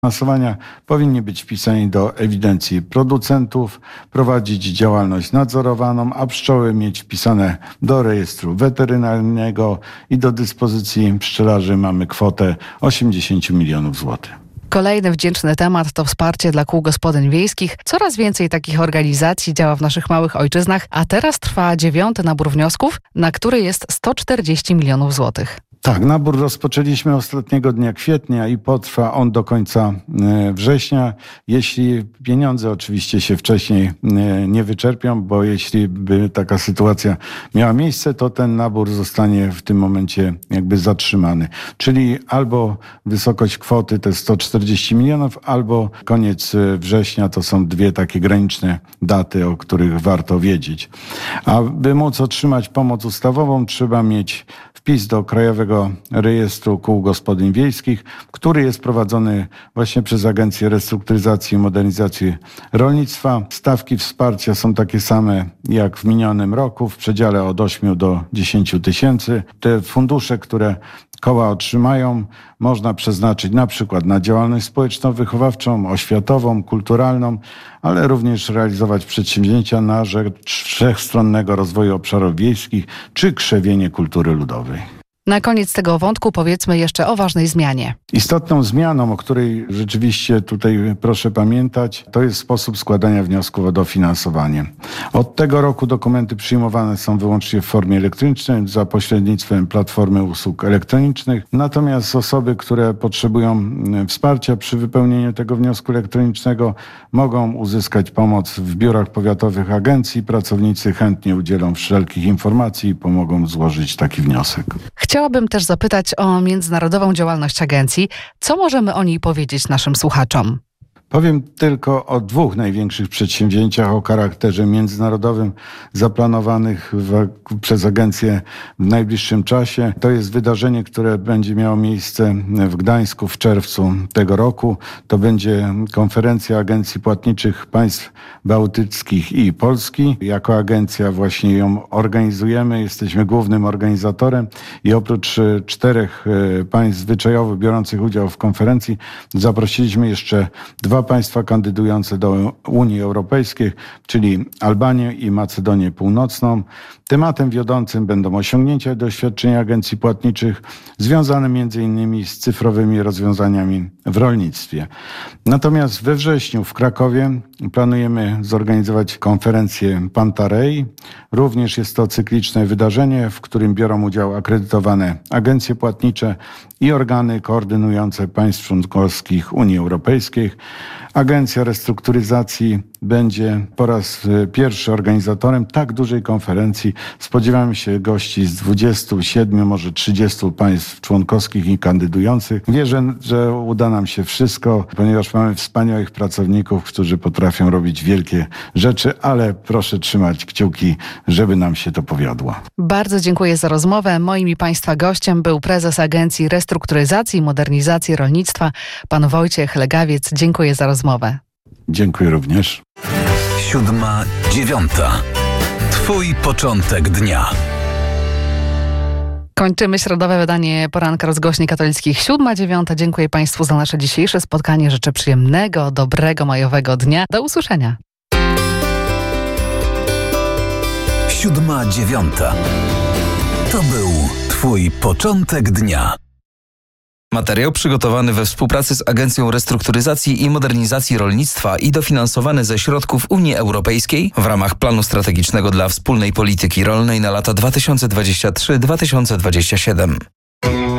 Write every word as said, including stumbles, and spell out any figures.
Finansowania powinni być wpisani do ewidencji producentów, prowadzić działalność nadzorowaną, a pszczoły mieć wpisane do rejestru weterynaryjnego i do dyspozycji pszczelarzy mamy kwotę osiemdziesiąt milionów złotych. Kolejny wdzięczny temat to wsparcie dla kół gospodyń wiejskich. Coraz więcej takich organizacji działa w naszych małych ojczyznach, a teraz trwa dziewiąty nabór wniosków, na który jest sto czterdzieści milionów złotych. Tak, nabór rozpoczęliśmy ostatniego dnia kwietnia i potrwa on do końca września. Jeśli pieniądze oczywiście się wcześniej nie wyczerpią, bo jeśli by taka sytuacja miała miejsce, to ten nabór zostanie w tym momencie jakby zatrzymany. Czyli albo wysokość kwoty to sto czterdzieści milionów, albo koniec września to są dwie takie graniczne daty, o których warto wiedzieć. Aby móc otrzymać pomoc ustawową, trzeba mieć wpis do Krajowego Rejestru Kół Gospodyń Wiejskich, który jest prowadzony właśnie przez Agencję Restrukturyzacji i Modernizacji Rolnictwa. Stawki wsparcia są takie same jak w minionym roku, w przedziale od ośmiu do dziesięciu tysięcy. Te fundusze, które koła otrzymają, można przeznaczyć na przykład na działalność społeczno-wychowawczą, oświatową, kulturalną, ale również realizować przedsięwzięcia na rzecz wszechstronnego rozwoju obszarów wiejskich czy krzewienie kultury ludowej. Na koniec tego wątku powiedzmy jeszcze o ważnej zmianie. Istotną zmianą, o której rzeczywiście tutaj proszę pamiętać, to jest sposób składania wniosków o dofinansowanie. Od tego roku dokumenty przyjmowane są wyłącznie w formie elektronicznej za pośrednictwem platformy usług elektronicznych. Natomiast osoby, które potrzebują wsparcia przy wypełnieniu tego wniosku elektronicznego, mogą uzyskać pomoc w biurach powiatowych agencji. Pracownicy chętnie udzielą wszelkich informacji i pomogą złożyć taki wniosek. Chciałabym też zapytać o międzynarodową działalność agencji. Co możemy o niej powiedzieć naszym słuchaczom? Powiem tylko o dwóch największych przedsięwzięciach o charakterze międzynarodowym zaplanowanych w, przez agencję w najbliższym czasie. To jest wydarzenie, które będzie miało miejsce w Gdańsku w czerwcu tego roku. To będzie konferencja agencji płatniczych państw bałtyckich i Polski. Jako agencja właśnie ją organizujemy. Jesteśmy głównym organizatorem i oprócz czterech państw zwyczajowych biorących udział w konferencji zaprosiliśmy jeszcze dwa państwa kandydujące do Unii Europejskiej, czyli Albanię i Macedonię Północną. Tematem wiodącym będą osiągnięcia i doświadczenia agencji płatniczych związane między innymi z cyfrowymi rozwiązaniami w rolnictwie. Natomiast we wrześniu w Krakowie planujemy zorganizować konferencję Pantarei. Również jest to cykliczne wydarzenie, w którym biorą udział akredytowane agencje płatnicze i organy koordynujące państw członkowskich Unii Europejskiej. Agencja Restrukturyzacji będzie po raz pierwszy organizatorem tak dużej konferencji. Spodziewamy się gości z dwudziestu siedmiu, może trzydziestu państw członkowskich i kandydujących. Wierzę, że uda nam się wszystko, ponieważ mamy wspaniałych pracowników, którzy potrafią robić wielkie rzeczy, ale proszę trzymać kciuki, żeby nam się to powiodło. Bardzo dziękuję za rozmowę. Moim i Państwa gościem był prezes Agencji Restrukturyzacji i Modernizacji Rolnictwa, pan Wojciech Legawiec. Dziękuję za rozmowę. Dziękuję również. Siódma, dziewiąta. Twój początek dnia. Kończymy środowe wydanie Poranka Rozgłośni Katolickich. Siódma, dziewiąta. Dziękuję Państwu za nasze dzisiejsze spotkanie. Życzę przyjemnego, dobrego majowego dnia. Do usłyszenia. Siódma, dziewiąta. To był Twój początek dnia. Materiał przygotowany we współpracy z Agencją Restrukturyzacji i Modernizacji Rolnictwa i dofinansowany ze środków Unii Europejskiej w ramach planu strategicznego dla wspólnej polityki rolnej na lata dwa tysiące dwudziesty trzeci do dwa tysiące dwudziestego siódmego.